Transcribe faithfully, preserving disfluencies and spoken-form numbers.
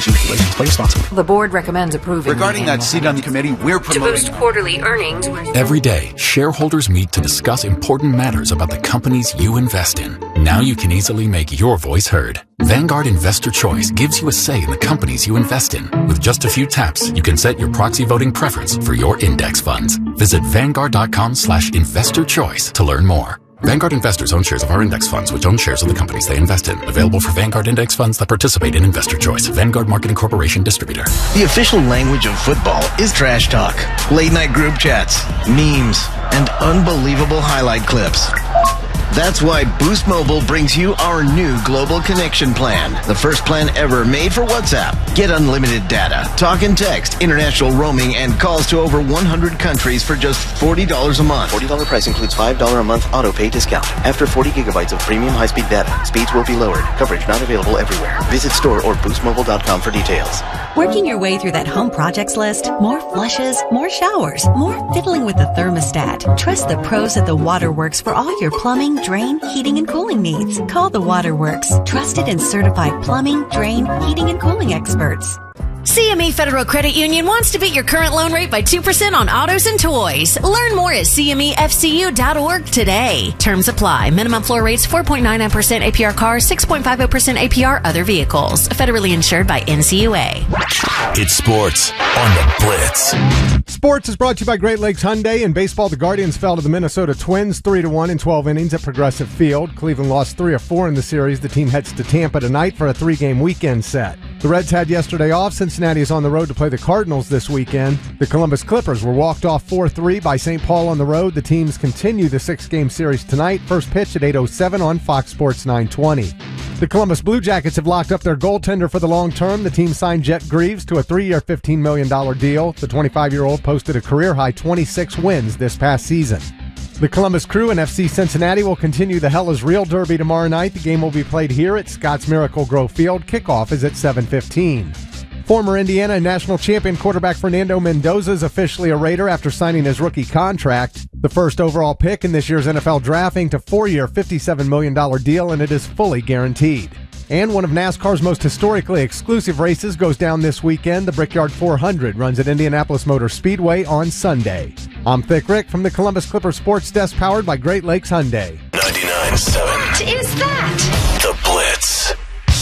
Gaming Simulations. Play responsibly. The board recommends approving. Regarding that seat on the committee, we're promoting. To boost quarterly earnings. Every day, shareholders meet to discuss important matters about the companies you invest in. Now you can easily make your voice heard. Vanguard Investor Choice gives you a say in the companies you invest in. With just a few taps, you can set your proxy voting preference for your index funds. Visit Vanguard.com slash investor choice to learn more. Vanguard investors own shares of our index funds, which own shares of the companies they invest in. Available for Vanguard index funds that participate in Investor Choice. Vanguard Marketing Corporation Distributor. The official language of football is trash talk, late-night group chats, memes, and unbelievable highlight clips. That's why Boost Mobile brings you our new Global Connection Plan, the first plan ever made for WhatsApp. Get unlimited data, talk and text, international roaming, and calls to over one hundred countries for just forty dollars a month. forty dollars price includes five dollars a month auto pay discount. After forty gigabytes of premium high-speed data, speeds will be lowered. Coverage not available everywhere. Visit store or boost mobile dot com for details. Working your way through that home projects list? More flushes, more showers, more fiddling with the thermostat. Trust the pros at the Waterworks for all your plumbing, drain, heating, and cooling needs. Call the Waterworks. Trusted and certified plumbing, drain, heating, and cooling experts. C M E Federal Credit Union wants to beat your current loan rate by two percent on autos and toys. Learn more at C M E F C U dot org today. Terms apply. Minimum floor rates four point nine nine percent A P R cars, six point five zero percent A P R other vehicles. Federally insured by N C U A. It's sports on the Blitz. Sports is brought to you by Great Lakes Hyundai. In baseball, the Guardians fell to the Minnesota Twins three to one in twelve innings at Progressive Field. Cleveland lost three of four in the series. The team heads to Tampa tonight for a three-game weekend set. The Reds had yesterday off. Cincinnati is on the road to play the Cardinals this weekend. The Columbus Clippers were walked off four three by Saint Paul on the road. The teams continue the six-game series tonight. First pitch at eight oh seven on Fox Sports nine twenty. The Columbus Blue Jackets have locked up their goaltender for the long term. The team signed Jet Greaves to a three-year, fifteen million dollars deal. The twenty-five-year-old posted a career-high twenty-six wins this past season. The Columbus Crew and F C Cincinnati will continue the Hell is Real Derby tomorrow night. The game will be played here at Scotts Miracle Grove Field. Kickoff is at seven fifteen. Former Indiana national champion quarterback Fernando Mendoza is officially a Raider after signing his rookie contract. The first overall pick in this year's N F L draft inked a four-year, fifty-seven million dollars deal, and it is fully guaranteed. And one of NASCAR's most historically exclusive races goes down this weekend. The Brickyard four hundred runs at Indianapolis Motor Speedway on Sunday. I'm Thick Rick from the Columbus Clipper Sports Desk, powered by Great Lakes Hyundai. ninety-nine point seven Is that?